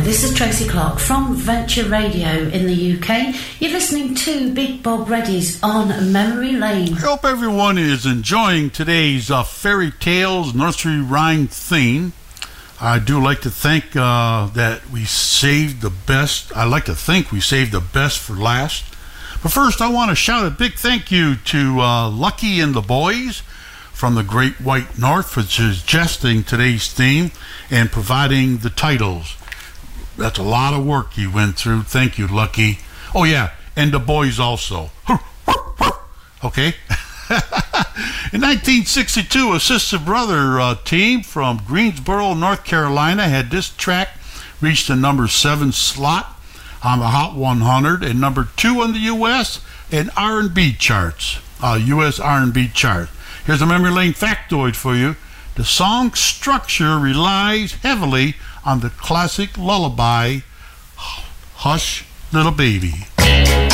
This is Tracy Clark from Venture Radio in the UK. You're listening to Big Bob Reddy's On Memory Lane. I hope everyone is enjoying today's fairy tales nursery rhyme theme. I do like to think that we saved the best. I like to think we saved the best for last. But first, I want to shout a big thank you to Lucky and the boys from the Great White North for suggesting today's theme and providing the titles. That's a lot of work you went through. Thank you, Lucky. Oh, yeah, and the boys also. Okay? In 1962, a sister brother team from Greensboro, North Carolina had this track reach the number 7 slot on the Hot 100 and number 2 on the U.S. and R&B charts, U.S. R&B chart. Here's a memory lane factoid for you. The song's structure relies heavily on the classic lullaby, Hush, Little Baby.